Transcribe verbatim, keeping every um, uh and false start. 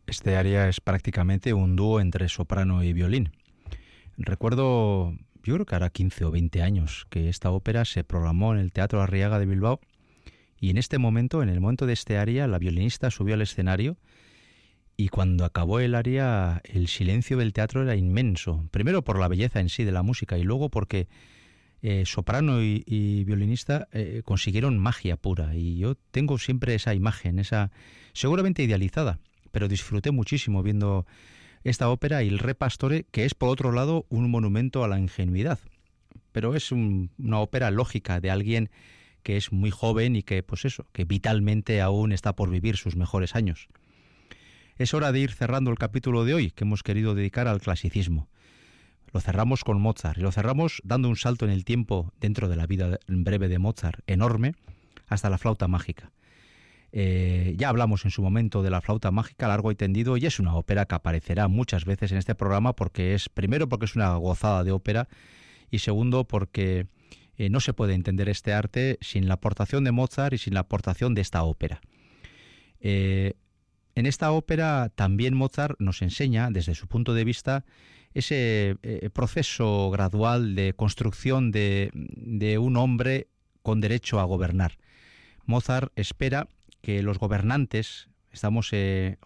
Este aria es prácticamente un dúo entre soprano y violín. Recuerdo, yo creo que hará quince o veinte años, que esta ópera se programó en el Teatro Arriaga de Bilbao, y en este momento, en el momento de este aria, la violinista subió al escenario y cuando acabó el aria el silencio del teatro era inmenso. Primero por la belleza en sí de la música y luego porque eh, soprano y, y violinista eh, consiguieron magia pura. Y yo tengo siempre esa imagen, esa seguramente idealizada, pero disfruté muchísimo viendo esta ópera y el Re Pastore, que es por otro lado un monumento a la ingenuidad. Pero es un, una ópera lógica de alguien que es muy joven y que, pues eso, que vitalmente aún está por vivir sus mejores años. Es hora de ir cerrando el capítulo de hoy, que hemos querido dedicar al clasicismo. Lo cerramos con Mozart, y lo cerramos dando un salto en el tiempo dentro de la vida breve de Mozart, enorme, hasta la flauta mágica. Eh, ya hablamos en su momento de la flauta mágica, largo y tendido, y es una ópera que aparecerá muchas veces en este programa porque es, primero, porque es una gozada de ópera, y segundo, porque Eh, no se puede entender este arte sin la aportación de Mozart y sin la aportación de esta ópera. Eh, en esta ópera también Mozart nos enseña, desde su punto de vista, ese eh, proceso gradual de construcción de, de un hombre con derecho a gobernar. Mozart espera que los gobernantes, estamos eh,